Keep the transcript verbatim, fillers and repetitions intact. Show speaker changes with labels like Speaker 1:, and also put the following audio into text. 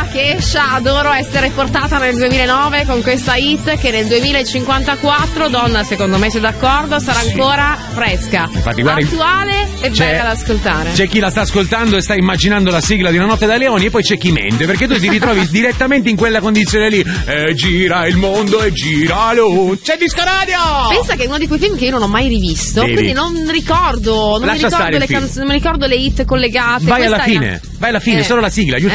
Speaker 1: Kesha, adoro essere portata nel duemilanove con questa hit che nel duemilacinquantaquattro, donna, secondo me sei d'accordo, sarà sì. ancora fresca,
Speaker 2: infatti, guarda,
Speaker 1: attuale e bella da ascoltare.
Speaker 2: C'è chi la sta ascoltando e sta immaginando la sigla di Una notte da leoni, e poi c'è chi mente, perché tu ti ritrovi direttamente in quella condizione lì. E gira il mondo e giralo. C'è Disco Radio!
Speaker 1: Pensa che è uno di quei film che io non ho mai rivisto,
Speaker 2: Devi.
Speaker 1: quindi non ricordo, non mi ricordo le canzoni, non mi ricordo le hit collegate.
Speaker 2: Vai
Speaker 1: Questa
Speaker 2: alla fine,
Speaker 1: una...
Speaker 2: vai alla fine,
Speaker 1: eh.
Speaker 2: solo la sigla, giusto?